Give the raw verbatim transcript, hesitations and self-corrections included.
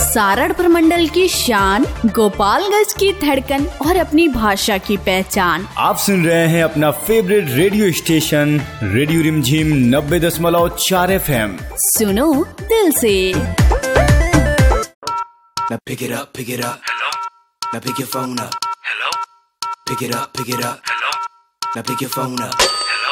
सारण प्रमंडल की शान, गोपालगंज की धड़कन और अपनी भाषा की पहचान। आप सुन रहे हैं अपना फेवरेट रेडियो स्टेशन रेडियो रिमझिम नब्बे दशमलव चार एफ एम। सुनो दिल से। Now pick it up, pick it up. Hello. Now pick your phone up. Hello. Pick it up, pick it up. Hello. Now pick your phone up.